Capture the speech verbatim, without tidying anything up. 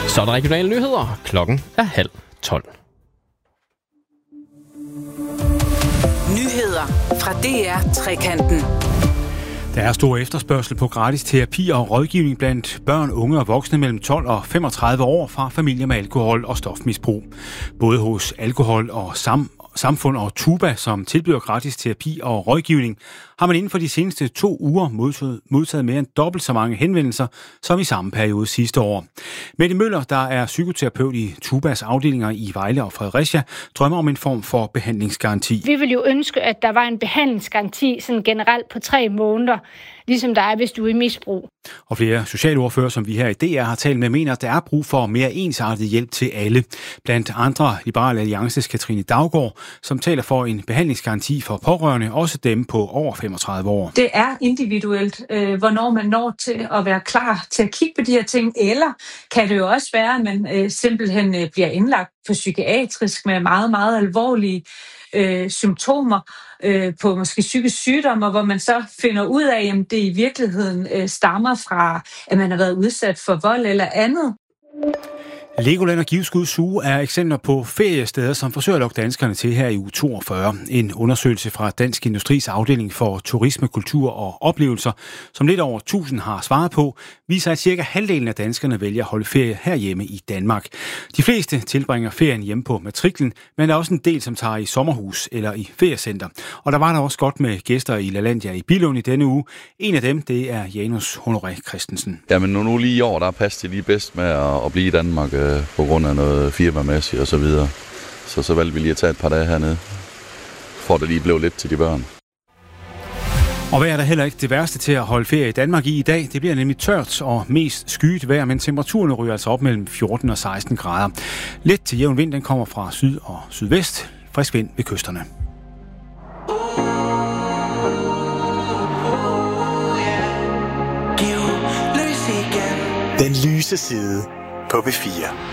Så er der regionale nyheder. Klokken er halv tolv. Nyheder fra D R Trekanten. Der er stor efterspørgsel på gratis terapi og rådgivning blandt børn, unge og voksne mellem tolv og femogtredive år fra familier med alkohol- og stofmisbrug. Både hos Alkohol og Sam Samfund og Tuba, som tilbyder gratis terapi og rådgivning, har man inden for de seneste to uger modtaget, modtaget mere end dobbelt så mange henvendelser som i samme periode sidste år. Mette Møller, der er psykoterapeut i Tubas afdelinger i Vejle og Fredericia, drømmer om en form for behandlingsgaranti. Vi vil jo ønske, at der var en behandlingsgaranti sådan generelt på tre måneder, ligesom der er, hvis du er i misbrug. Og flere socialordfører, som vi her i D R har talt med, mener, at der er brug for mere ensartet hjælp til alle. Blandt andre Liberal Alliances Katrine Daugaard, som taler for en behandlingsgaranti for pårørende, også dem på over femogtredive år. Det er individuelt, øh, hvornår man når til at være klar til at kigge på de her ting, eller kan det jo også være, at man øh, simpelthen øh, bliver indlagt på psykiatrisk med meget, meget alvorlige øh, symptomer øh, på måske psykisk sygdom, og hvor man så finder ud af, at det i virkeligheden øh, stammer fra, at man har været udsat for vold eller andet. Legoland og Givskud Zoo er eksempler på feriesteder, som forsøger at lokke danskerne til her i uge toogfyrre. En undersøgelse fra Dansk Industris afdeling for turisme, kultur og oplevelser, som lidt over tusind har svaret på, viser, at cirka halvdelen af danskerne vælger at holde ferie herhjemme i Danmark. De fleste tilbringer ferien hjemme på matriklen, men der er også en del, som tager i sommerhus eller i feriecenter. Og der var der også godt med gæster i LaLandia i Billund i denne uge. En af dem, det er Janus Honoré Christensen. Jamen nu lige i år, der passer det lige bedst med at, at blive i Danmark på grund af noget firmamæssigt og så videre. Så så valgte vi lige at tage et par dage hernede, for at det lige blev lidt til de børn. Og vejr er der heller ikke det værste til at holde ferie i Danmark i i dag. Det bliver nemlig tørt og mest skyet vejr, men temperaturen ryger altså op mellem fjorten og seksten grader. Let til jævn vind, den kommer fra syd og sydvest. Frisk vind ved kysterne. Den lyse side på B fire.